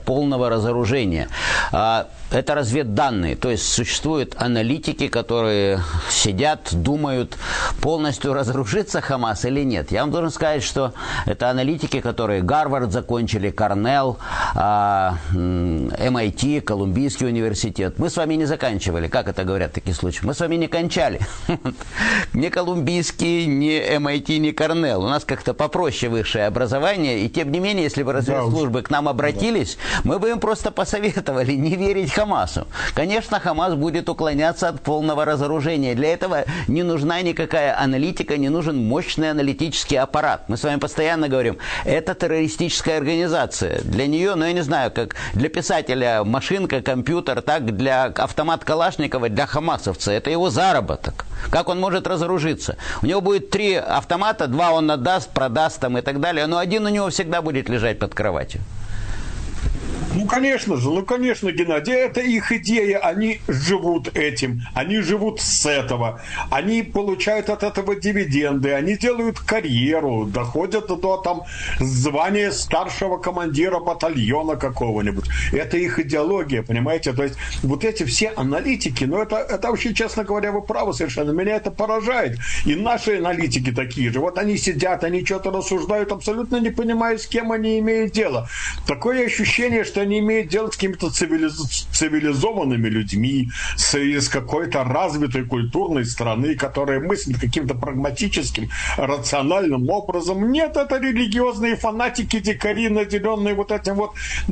полного разоружения. Это разведданные, то есть существуют аналитики, которые сидят, думают, полностью разоружится Хамас или нет. Я вам должен сказать, что это аналитики, которые Гарвард закончили, Корнелл, MIT, Колумбийский университет. Мы с вами не заканчивали, как это говорят в таких случаях. Мы с вами не кончали. Ни Колумбийский, ни MIT, ни Корнелл. У нас как-то попроще высшее образование, и тем не менее, если бы разведслужбы к нам обратились, мы бы им просто посоветовали не верить Хамасу. Конечно, Хамас будет уклоняться от полного разоружения. Для этого не нужна никакая аналитика, не нужен мощный аналитический аппарат. Мы с вами постоянно говорим, это террористическая организация. Для нее, я не знаю, как для писателя машинка, компьютер, так для автомат Калашникова, для хамасовца. Это его заработок. Как он может разоружиться? У него будет 3 автомата, 2 он отдаст, продаст там и так далее, но один у него всегда будет лежать под кроватью. Ну, конечно же, Геннадий, это их идея, они живут этим, они живут с этого, они получают от этого дивиденды, они делают карьеру, доходят до там звания старшего командира батальона какого-нибудь. Это их идеология, понимаете? То есть вот эти все аналитики, это вообще, честно говоря, вы правы совершенно, меня это поражает. И наши аналитики такие же, вот они сидят, они что-то рассуждают, абсолютно не понимая, с кем они имеют дело. Такое ощущение, что они имеют дело с какими-то цивилизованными людьми, с какой-то развитой культурной страны, которая мыслит каким-то прагматическим, рациональным образом. Нет, это религиозные фанатики, дикари, наделенные вот этим вот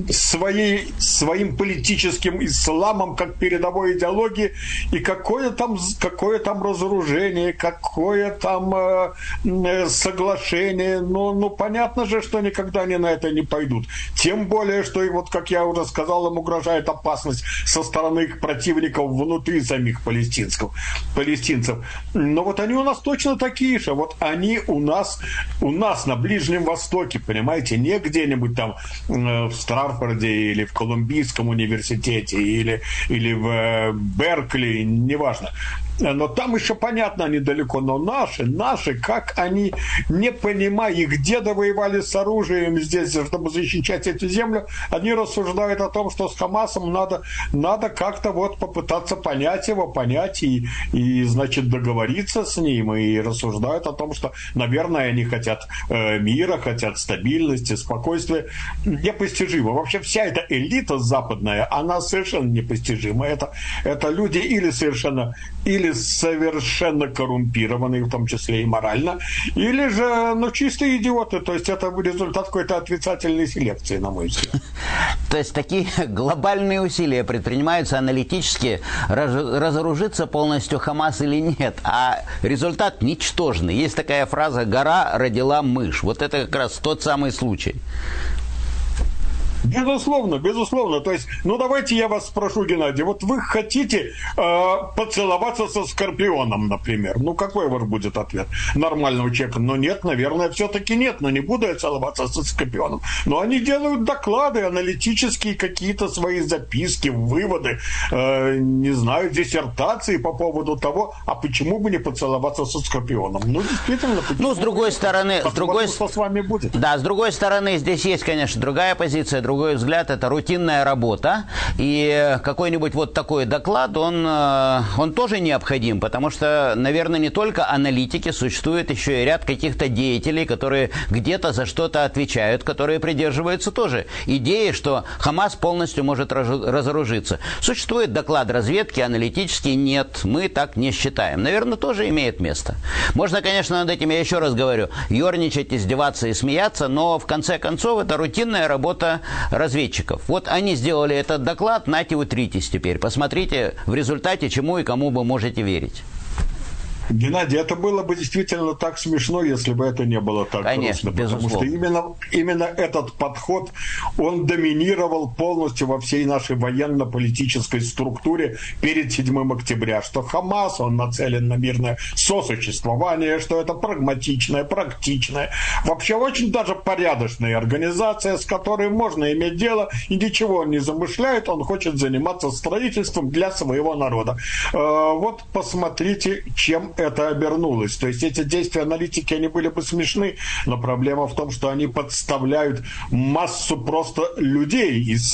своим политическим исламом, как передовой идеологией, и какое там разоружение, какое там соглашение. Ну, понятно же, что никогда они на это не пойдут. Тем более, что и вот, как я уже сказал, им угрожает опасность со стороны их противников внутри самих палестинцев. Но вот они у нас точно такие же. Вот они у нас на Ближнем Востоке, понимаете, не где-нибудь там в Стратфорде или в Колумбийском университете или в Беркли, неважно. Но там еще понятно, они далеко, но наши, как они, не понимая, их деды воевали с оружием здесь, чтобы защищать эту землю, они рассуждают о том, что с Хамасом надо как-то вот попытаться понять и значит, договориться с ним, и рассуждают о том, что, наверное, они хотят мира, хотят стабильности, спокойствия. Непостижимо. Вообще вся эта элита западная, она совершенно непостижима. Это люди или совершенно коррумпированные, в том числе и морально, или же, чистые идиоты. То есть это результат какой-то отрицательной селекции, на мой взгляд. То есть такие глобальные усилия предпринимаются аналитически, разоружиться полностью Хамас или нет, а результат ничтожный. Есть такая фраза «гора родила мышь». Вот это как раз тот самый случай. Безусловно. То есть, давайте я вас спрошу, Геннадий, вот вы хотите поцеловаться со Скорпионом, например. Какой ваш будет ответ нормального человека? Нет, наверное, все-таки нет, не буду я целоваться со Скорпионом. Но они делают доклады, аналитические какие-то свои записки, выводы, не знаю, диссертации по поводу того, а почему бы не поцеловаться со Скорпионом? Действительно, почему? С другой стороны, что с вами будет? Да, с другой стороны, здесь есть, конечно, другая позиция, другой взгляд, это рутинная работа, и какой-нибудь вот такой доклад, он тоже необходим, потому что, наверное, не только аналитики, существует еще и ряд каких-то деятелей, которые где-то за что-то отвечают, которые придерживаются тоже идеи, что Хамас полностью может разоружиться. Существует доклад разведки, аналитический, нет, мы так не считаем. Наверное, тоже имеет место. Можно, конечно, над этим, я еще раз говорю, ерничать, издеваться и смеяться, но в конце концов это рутинная работа разведчиков. Вот они сделали этот доклад, нате, утритесь теперь. Посмотрите в результате, чему и кому вы можете верить. Геннадий, это было бы действительно так смешно, если бы это не было так Конечно, грустно. Потому что именно этот подход, он доминировал полностью во всей нашей военно-политической структуре перед 7 октября. Что Хамас, он нацелен на мирное сосуществование, что это прагматичная, практичная, вообще очень даже порядочная организация, с которой можно иметь дело, и ничего он не замышляет, он хочет заниматься строительством для своего народа. Вот посмотрите, чем это обернулось. То есть эти действия аналитики, они были бы смешны, но проблема в том, что они подставляют массу просто людей из